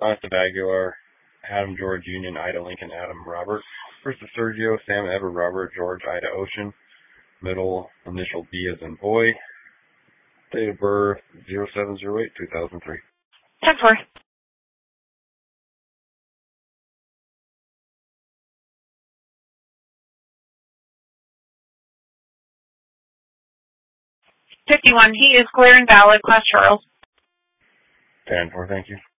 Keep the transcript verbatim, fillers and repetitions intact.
Honest of Aguilar, Adam George Union, Ida Lincoln, Adam Robert. First is Sergio, Sam Edward Robert, George Ida Ocean. Middle initial B as in boy. Date of birth zero seven zero eight two thousand three. ten four. fifty-one. He is clear and valid. Class Charles. ten four, thank you.